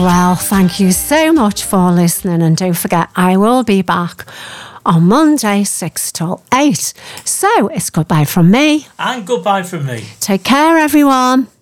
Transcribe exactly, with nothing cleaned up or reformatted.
Well, thank you so much for listening, and don't forget, I will be back on Monday, six till eight. So it's goodbye from me. And goodbye from me. Take care, everyone.